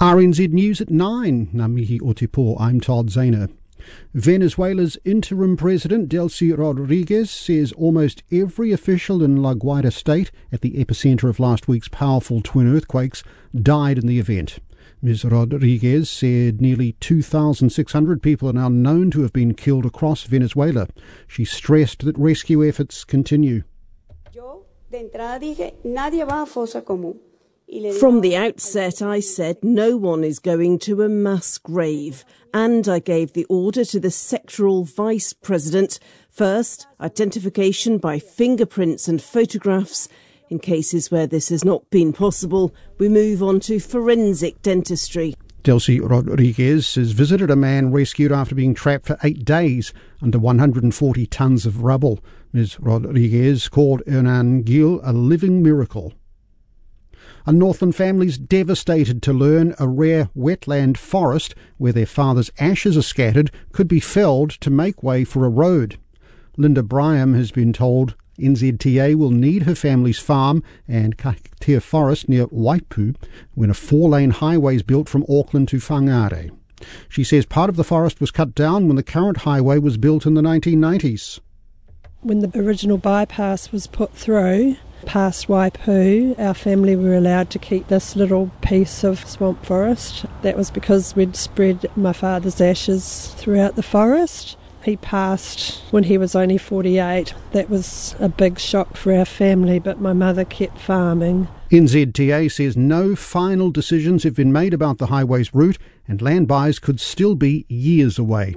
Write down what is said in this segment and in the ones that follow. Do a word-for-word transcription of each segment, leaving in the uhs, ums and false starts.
R N Z News at nine. Ngā mihi o te pō, I'm Todd Zahner. Venezuela's interim president, Delcy Rodriguez, says almost every official in La Guaira state, at the epicentre of last week's powerful twin earthquakes, died in the event. Miz Rodriguez said nearly two thousand six hundred people are now known to have been killed across Venezuela. She stressed that rescue efforts continue. From the outset, I said no one is going to a mass grave, and I gave the order to the sectoral vice president. First, identification by fingerprints and photographs. In cases where this has not been possible, we move on to forensic dentistry. Delcy Rodriguez has visited a man rescued after being trapped for eight days under one hundred forty tonnes of rubble. Miz Rodriguez called Hernan Gil a living miracle. A Northland family's devastated to learn a rare wetland forest where their father's ashes are scattered could be felled to make way for a road. Linda Bryam has been told N Z T A will need her family's farm and Kakia Forest near Waipu when a four-lane highway is built from Auckland to Whangarei. She says part of the forest was cut down when the current highway was built in the nineteen nineties. When the original bypass was put through, past Waipu, our family were allowed to keep this little piece of swamp forest. That was because we'd spread my father's ashes throughout the forest. He passed when he was only forty-eight. That was a big shock for our family, but my mother kept farming. N Z T A says no final decisions have been made about the highway's route, and land buys could still be years away.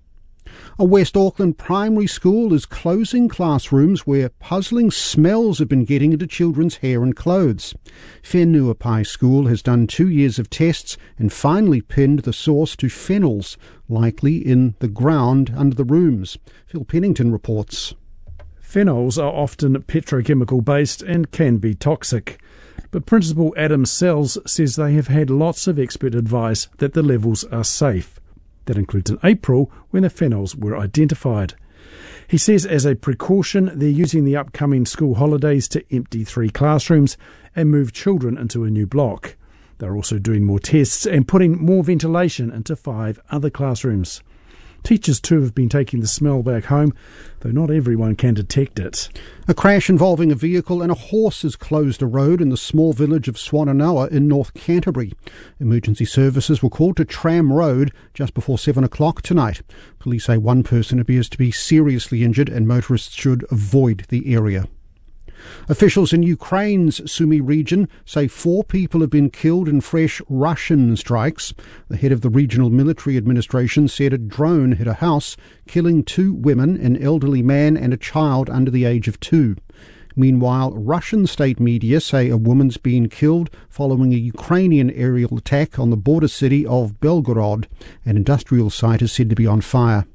A West Auckland primary school is closing classrooms where puzzling smells have been getting into children's hair and clothes. Whenuapai School has done two years of tests and finally pinned the source to phenols, likely in the ground under the rooms. Phil Pennington reports. Phenols are often petrochemical based and can be toxic. But Principal Adam Sells says they have had lots of expert advice that the levels are safe. That includes in April when the phenols were identified. He says as a precaution they're using the upcoming school holidays to empty three classrooms and move children into a new block. They're also doing more tests and putting more ventilation into five other classrooms. Teachers too have been taking the smell back home, though not everyone can detect it. A crash involving a vehicle and a horse has closed a road in the small village of Swannanoa in North Canterbury. Emergency services were called to Tram Road just before seven o'clock tonight. Police say one person appears to be seriously injured and motorists should avoid the area. Officials in Ukraine's Sumy region say four people have been killed in fresh Russian strikes. The head of the regional military administration said a drone hit a house, killing two women, an elderly man and a child under the age of two. Meanwhile, Russian state media say a woman's been killed following a Ukrainian aerial attack on the border city of Belgorod. An industrial site is said to be on fire.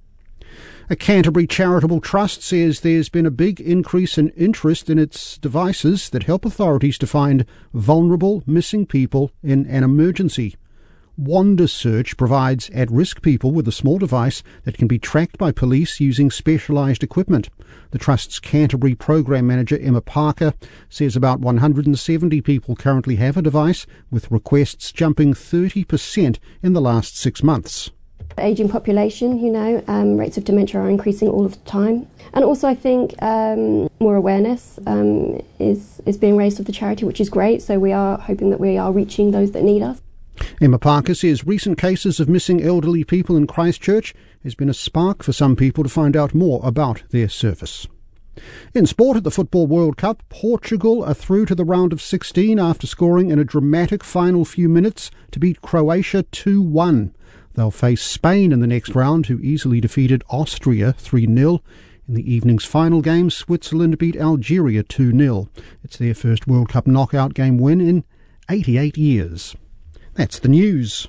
A Canterbury charitable trust says there's been a big increase in interest in its devices that help authorities to find vulnerable missing people in an emergency. Wanda Search provides at-risk people with a small device that can be tracked by police using specialised equipment. The Trust's Canterbury Program Manager, Emma Parker, says about one hundred seventy people currently have a device, with requests jumping thirty percent in the last six months. Ageing population, you know, um, rates of dementia are increasing all of the time. And also I think um, more awareness um, is, is being raised of the charity, which is great. So we are hoping that we are reaching those that need us. Emma Parker says recent cases of missing elderly people in Christchurch has been a spark for some people to find out more about their service. In sport, at the Football World Cup, Portugal are through to the round of sixteen after scoring in a dramatic final few minutes to beat Croatia two one. They'll face Spain in the next round, who easily defeated Austria three nil. In the evening's final game, Switzerland beat Algeria two nil. It's their first World Cup knockout game win in eighty-eight years. That's the news.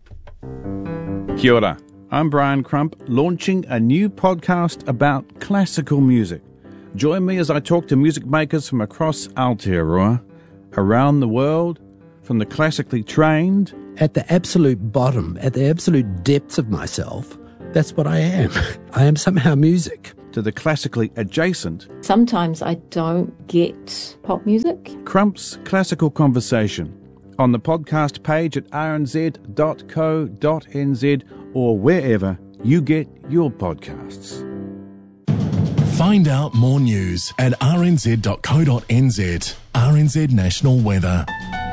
Kia ora. I'm Brian Crump, launching a new podcast about classical music. Join me as I talk to music makers from across Aotearoa, around the world, from the classically trained. At the absolute bottom, at the absolute depths of myself, that's what I am. I am somehow music. To the classically adjacent. Sometimes I don't get pop music. Crump's Classical Conversation, on the podcast page at r n z dot co dot n z or wherever you get your podcasts. Find out more news at r n z dot co dot n z. R N Z National Weather.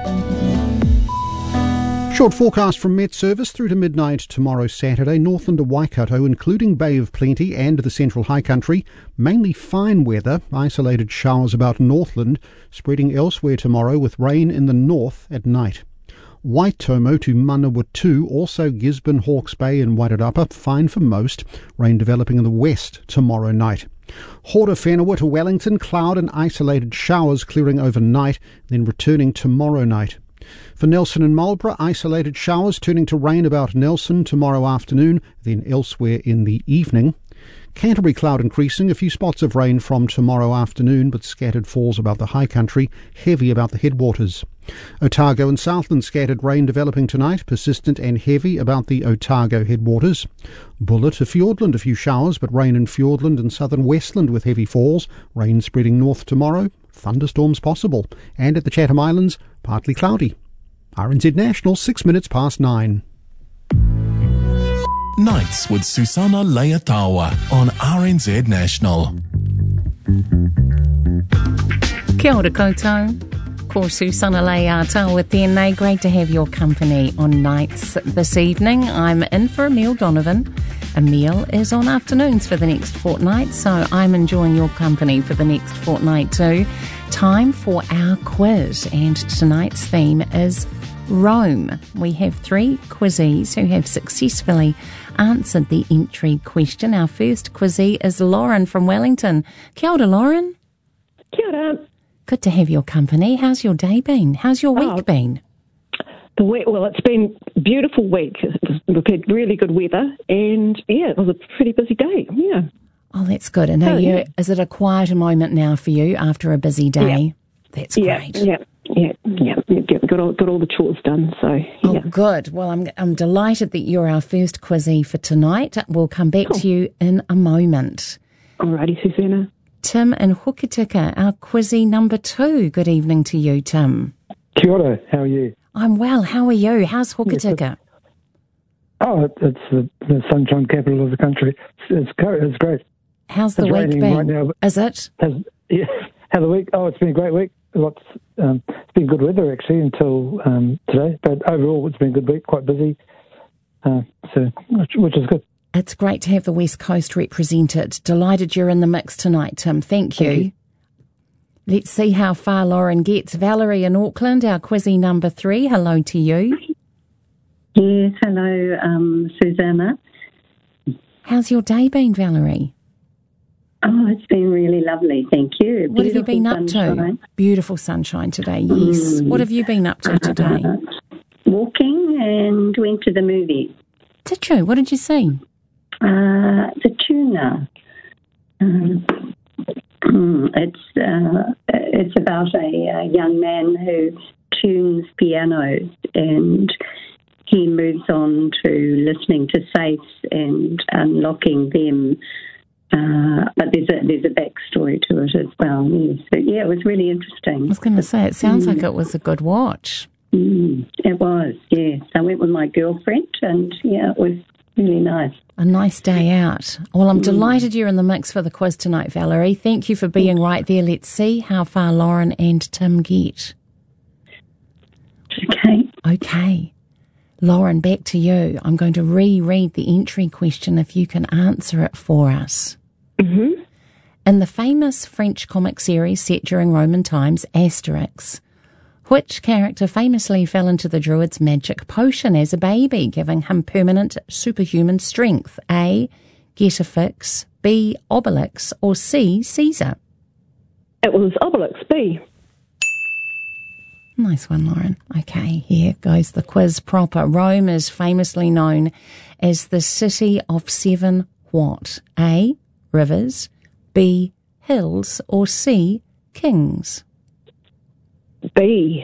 Short forecast from Met Service through to midnight tomorrow Saturday. Northland to Waikato, including Bay of Plenty and the Central High Country. Mainly fine weather, isolated showers about Northland, spreading elsewhere tomorrow with rain in the north at night. Waitomo to Manawatu, also Gisborne, Hawke's Bay and Wairarapa, fine for most. Rain developing in the west tomorrow night. Hora Whenua to Wellington, cloud and isolated showers clearing overnight, then returning tomorrow night. For Nelson and Marlborough, isolated showers turning to rain about Nelson tomorrow afternoon, then elsewhere in the evening. Canterbury, cloud increasing, a few spots of rain from tomorrow afternoon, but scattered falls about the high country, heavy about the headwaters. Otago and Southland, scattered rain developing tonight, persistent and heavy about the Otago headwaters. Bulla to Fiordland, a few showers, but rain in Fiordland and southern Westland with heavy falls, rain spreading north tomorrow, thunderstorms possible. And at the Chatham Islands, partly cloudy. R N Z National, six minutes past nine. Nights with Susana Leatawa on R N Z National. Kia ora koutou. Ko Susana Leatawa tēnei. Great to have your company on Nights this evening. I'm in for Emile Donovan. Emile is on afternoons for the next fortnight, so I'm enjoying your company for the next fortnight too. Time for our quiz, and tonight's theme is Rome. We have three quizzees who have successfully answered the entry question. Our first quizzee is Lauren from Wellington. Kia ora, Lauren. Kia ora. Good to have your company. How's your day been? How's your week oh, been? The week, well, it's been a beautiful week. We've had really good weather, and yeah, it was a pretty busy day. Yeah. Oh, that's good. And are oh, you, yeah. is it a quieter moment now for you after a busy day? Yeah. That's yeah, great. Yeah, yeah, yeah. Got, got, all, got all the chores done, so yeah. Oh, good. Well, I'm I'm delighted that you're our first quizzee for tonight. We'll come back cool. to you in a moment. Alrighty, Susanna. Tim in Hokitika, our quizzee number two. Good evening to you, Tim. Kia ora, how are you? I'm well. How are you? How's Hokitika? Yes, oh, it's the, the sunshine capital of the country. It's, it's great. How's the it's week been? Right now, Is it? Has, yeah, how the week? Oh, it's been a great week. Lots. Um, it's been good weather actually until um, today, but overall it's been a good week. Quite busy, uh, so which, which is good. It's great to have the West Coast represented. Delighted you're in the mix tonight, Tim. Thank you. Thank you. Let's see how far Lauren gets. Valerie in Auckland, our quizzee number three. Hello to you. Yes, hello, um, Susanna. How's your day been, Valerie? Oh, it's been really lovely, thank you. What Beautiful have you been up sunshine. to? Beautiful sunshine today, yes. Mm. What have you been up to today? Uh, walking and went to the movies. Did you? What did you see? Uh, the Tuna. Um, it's uh, it's about a, a young man who tunes pianos, and he moves on to listening to safes and unlocking them. Uh, but there's a there's a backstory to it as well. Yes, but yeah, it was really interesting. I was going to say, it sounds mm. like it was a good watch. Mm, it was, yes. I went with my girlfriend, and yeah, it was really nice. A nice day out. Well, I'm mm. delighted you're in the mix for the quiz tonight, Valerie. Thank you for being right there. Let's see how far Lauren and Tim get. Okay. Okay. Lauren, back to you. I'm going to reread the entry question if you can answer it for us. Mm-hmm. In the famous French comic series set during Roman times, Asterix, which character famously fell into the druid's magic potion as a baby, giving him permanent superhuman strength? A. Getafix, B. Obelix, or C. Caesar? It was Obelix, B. Nice one, Lauren. Okay, here goes the quiz proper. Rome is famously known as the city of seven what? A. Rivers, B. Hills, or C. Kings? B.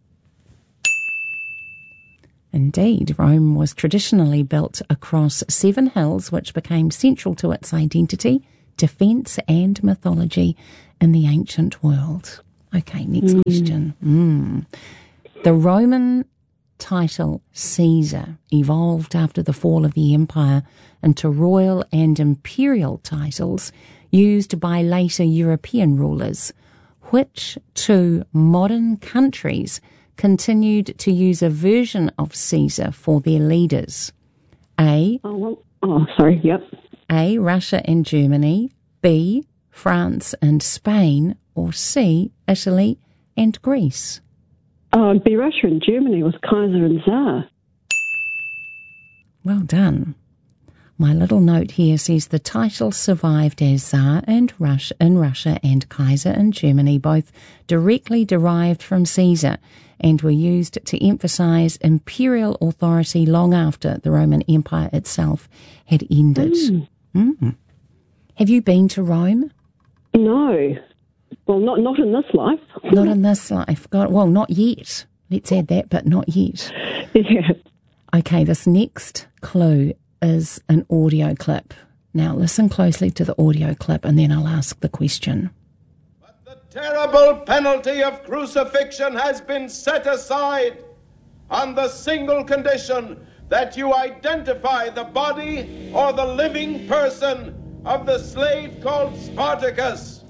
Indeed, Rome was traditionally built across seven hills, which became central to its identity, defence and mythology in the ancient world. Okay, next mm. question. Mm. The Roman title Caesar evolved after the fall of the empire into royal and imperial titles used by later European rulers. Which two modern countries continued to use a version of Caesar for their leaders? A. Oh, well, oh, sorry, yep. A. Russia and Germany. B. France and Spain. Or C. Italy and Greece. Oh, it'd be Russia and Germany with Kaiser and Tsar. Well done. My little note here says the title survived as Tsar and Rush in Russia and Kaiser in Germany, both directly derived from Caesar, and were used to emphasise imperial authority long after the Roman Empire itself had ended. Mm. Mm. Have you been to Rome? No. Well, not not in this life. Not in this life. God, well, not yet. Let's add that, but not yet. Yeah. Okay, this next clue is an audio clip. Now listen closely to the audio clip and then I'll ask the question. But the terrible penalty of crucifixion has been set aside on the single condition that you identify the body or the living person of the slave called Spartacus.